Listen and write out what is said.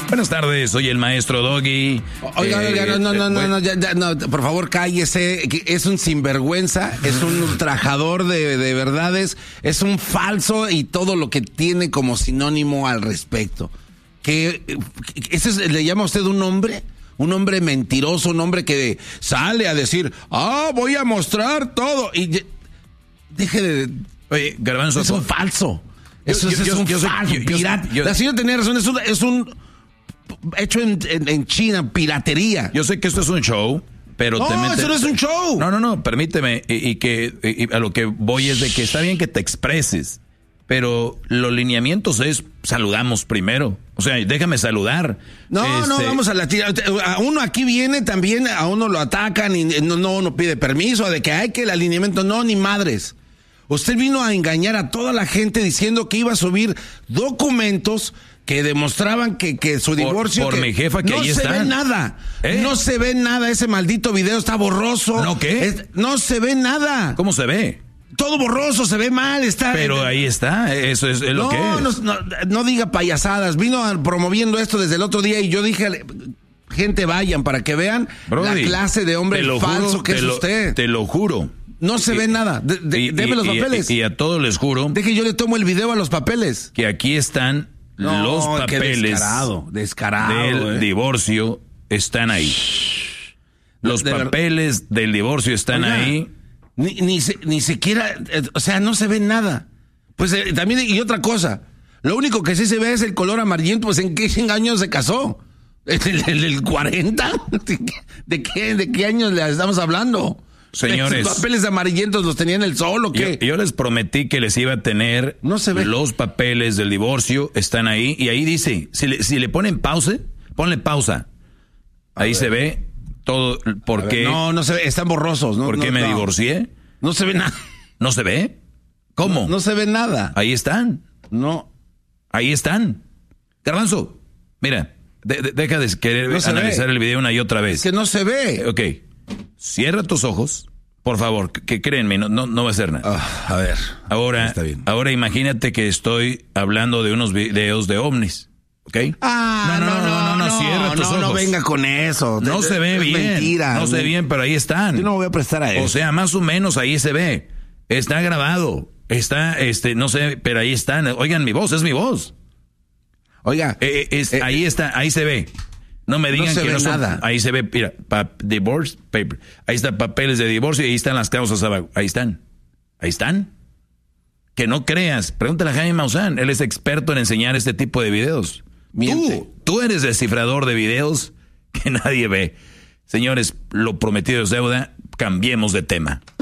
Buenas tardes, soy el maestro Doggy. Oiga, no, por favor cállese. Es un sinvergüenza, es un ultrajador de verdades, es un falso y todo lo que tiene como sinónimo al respecto. ¿Le llama a usted un hombre? Un hombre mentiroso, un hombre que sale a decir, voy a mostrar todo. Y deje de... Oye, Garbanzo... Es un falso. Eso es un falso. La señora tenía razón, es un hecho en China, piratería. Yo sé que esto es un show, pero... eso no es un show. No, permíteme. Y a lo que voy es de que está bien que te expreses, pero los lineamientos es saludamos primero. O sea, déjame saludar. No, vamos a la tira. A uno aquí viene también, a uno lo atacan y no pide permiso de que hay que el alineamiento. No, ni madres. Usted vino a engañar a toda la gente diciendo que iba a subir documentos que demostraban que su divorcio... Por mi jefa, que ahí está. No se ve nada. No se ve nada. Ese maldito video está borroso. ¿No qué? No se ve nada. ¿Cómo se ve? Todo borroso, se ve mal, está... Pero ahí está, eso es lo que es. No diga payasadas. Vino promoviendo esto desde el otro día y yo dije... Gente, vayan para que vean la clase de hombre falso que es usted. Te lo juro. No se ve nada. Deme los papeles. Y a todos les juro... Deje, yo le tomo el video a los papeles. Que aquí están los papeles... Descarado. Del divorcio están ahí. Los papeles del divorcio están ahí... Ni siquiera, o sea, no se ve nada. Pues también, y otra cosa, lo único que sí se ve es el color amarillento. Pues ¿en qué año se casó? ¿El 40? ¿De qué años le estamos hablando? Señores, ¿esos papeles amarillentos los tenía en el sol o qué? Yo les prometí que les iba a tener. No se ve. Los papeles del divorcio están ahí. Y ahí dice, si le ponen pausa, ponle pausa. Ahí se ve todo. ¿Por qué? No se ve, están borrosos. ¿Por qué me divorcié? No se ve nada. ¿No se ve? ¿Cómo? No se ve nada. Ahí están. No. Ahí están. Garbanzo, mira, deja de querer analizar el video una y otra vez. Es que no se ve. Ok. Cierra tus ojos, por favor, que créenme, no va a ser nada. A ver. Ahora imagínate que estoy hablando de unos videos de ovnis, ¿ok? No, cierra tus ojos. No venga con eso. No se ve bien. Mentira. No se ve bien, pero ahí están. Yo no me voy a prestar a eso. O sea, más o menos ahí se ve. Está grabado. Está, no sé, pero ahí están. Oigan, mi voz, es mi voz. Oiga. Ahí está, ahí se ve. No me digan que no son nada. Ahí se ve, mira, divorce paper. Ahí están papeles de divorcio y ahí están las causas abajo. Ahí están. Que no creas. Pregúntale a Jaime Maussan. Él es experto en enseñar este tipo de videos. Tú eres descifrador de videos que nadie ve. Señores, lo prometido es deuda. Cambiemos de tema.